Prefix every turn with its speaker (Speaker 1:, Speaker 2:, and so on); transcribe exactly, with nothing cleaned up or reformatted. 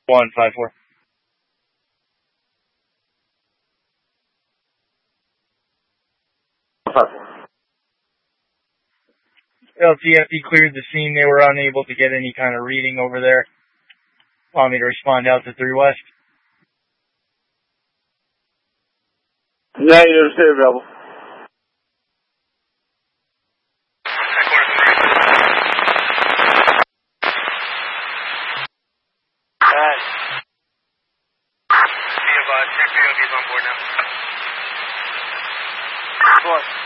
Speaker 1: one five four.
Speaker 2: Five four.
Speaker 1: L T F D cleared the scene. They were unable to get any kind of reading over there. Want me to respond out to three West?
Speaker 2: Negative, stay available.
Speaker 3: Alright. See if uh, three P O V's on board now. Four.